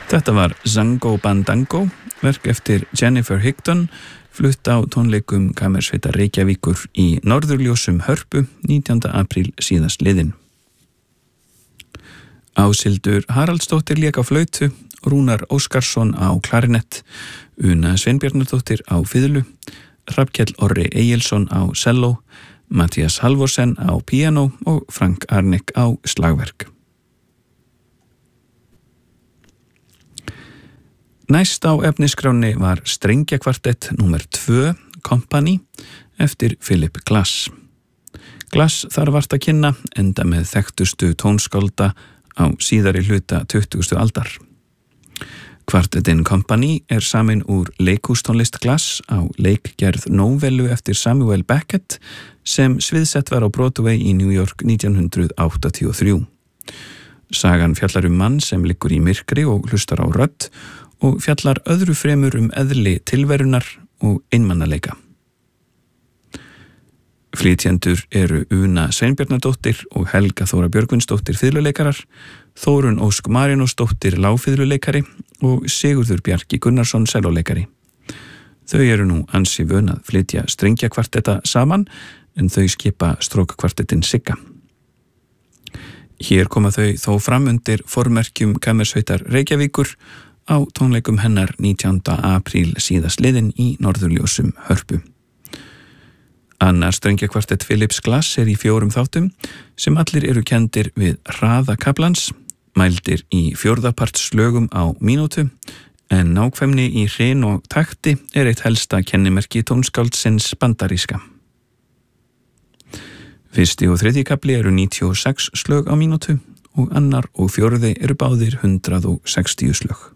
Þetta var Zango Bandango, verk eftir Jennifer Higdon, flutt á tónleikum Kammersveitar Reykjavíkur í Norðurljósum Hörpu 19. apríl síðast liðin. Áshildur Haraldsdóttir lék á flautu, Rúnar Óskarsson á klarinett, Una Sveinbjarnardóttir á fiðlu, Hrafnkell Orri Egilsson á selló, Matthías Halvorsen á píanó og Frank Arnek á slagverk. Næst á efnisskráni var strengjakvartett númer 2, Company, eftir Philip Glass. Glass þar vart að kynna, enda með þekktustu tónskálda á síðari hluta 20. aldar. Kvartettinn Company er samin úr leikhústónlist Glass á leikgerð nóvellu eftir Samuel Beckett sem sviðsett var á Broadway í New York 1983. Sagan fjallar mann sem liggur í myrkri og hlustar á rödd og fjallar öðru fremur eðli tilverunar og einmannaleika. Flytjendur eru Una Sveinbjarnardóttir og Helga Þóra Björgvinsdóttir fiðluleikarar, Þórunn Ósk Marinósdóttir lágfiðluleikari og Sigurður Bjarki Gunnarsson sellóleikari. Þau eru nú ansi vön að flytja strengjakvartetta saman en þau skipa strókkvartettin Sigga. Hér koma þau þó fram undir formerkjum Kammersveitar Reykjavíkur á tónleikum hennar 19. apríl síðast liðin í Norðurljósum Hörpu. Annar strengjakvartett Philips Glass er í 4 þáttum sem allir eru kendir við hraða kaflans, mældir í 4. parts slögum á mínútu, en nákvæmni í hrein og takti er eitt helsta kennimerki tónskáldsins bandaríska. 1. og 3. kafli eru 96 slög á mínútu og annar og 4. eru báðir 160 slög.